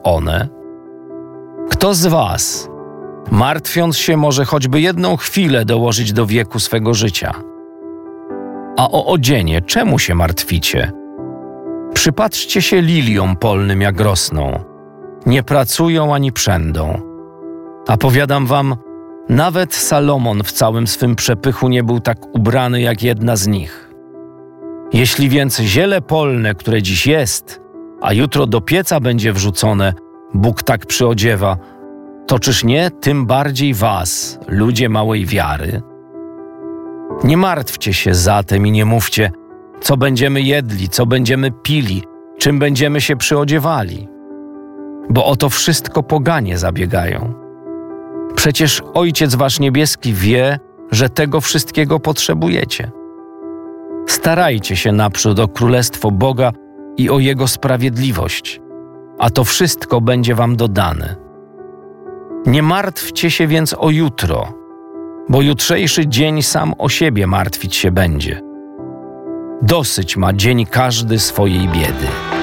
one? Kto z was, martwiąc się, może choćby jedną chwilę dołożyć do wieku swego życia? A o odzienie czemu się martwicie? Przypatrzcie się liliom polnym, jak rosną. Nie pracują ani przędą. A powiadam wam, nawet Salomon w całym swym przepychu nie był tak ubrany jak jedna z nich. Jeśli więc ziele polne, które dziś jest, a jutro do pieca będzie wrzucone, Bóg tak przyodziewa, to czyż nie tym bardziej was, ludzie małej wiary? Nie martwcie się zatem i nie mówcie, co będziemy jedli, co będziemy pili, czym będziemy się przyodziewali. Bo o to wszystko poganie zabiegają. Przecież Ojciec wasz niebieski wie, że tego wszystkiego potrzebujecie. Starajcie się naprzód o Królestwo Boga i o Jego sprawiedliwość, a to wszystko będzie wam dodane. Nie martwcie się więc o jutro, bo jutrzejszy dzień sam o siebie martwić się będzie. Dosyć ma dzień każdy swojej biedy.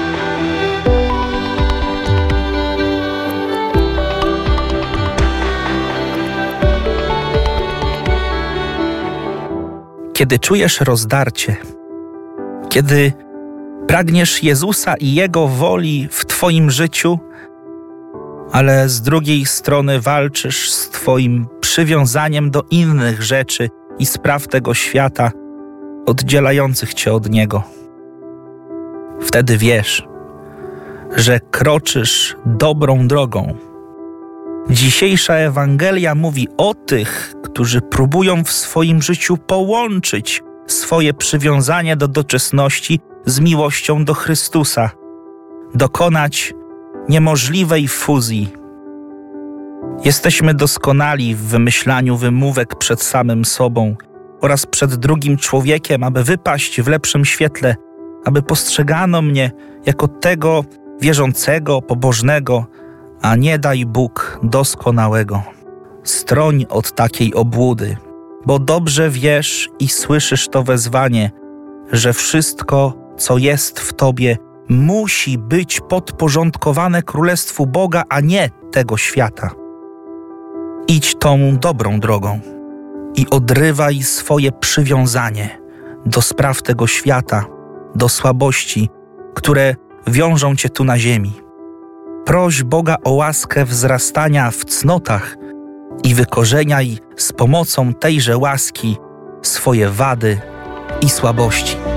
Kiedy czujesz rozdarcie, kiedy pragniesz Jezusa i Jego woli w Twoim życiu, ale z drugiej strony walczysz z Twoim przywiązaniem do innych rzeczy i spraw tego świata, oddzielających Cię od Niego. Wtedy wiesz, że kroczysz dobrą drogą. Dzisiejsza Ewangelia mówi o tych, którzy próbują w swoim życiu połączyć swoje przywiązanie do doczesności z miłością do Chrystusa, dokonać niemożliwej fuzji. Jesteśmy doskonali w wymyślaniu wymówek przed samym sobą oraz przed drugim człowiekiem, aby wypaść w lepszym świetle, aby postrzegano mnie jako tego wierzącego, pobożnego, a nie daj Bóg doskonałego. Stroń od takiej obłudy, bo dobrze wiesz i słyszysz to wezwanie, że wszystko, co jest w tobie, musi być podporządkowane Królestwu Boga, a nie tego świata. Idź tą dobrą drogą i odrywaj swoje przywiązanie do spraw tego świata, do słabości, które wiążą cię tu na ziemi. Proś Boga o łaskę wzrastania w cnotach i wykorzeniaj z pomocą tejże łaski swoje wady i słabości.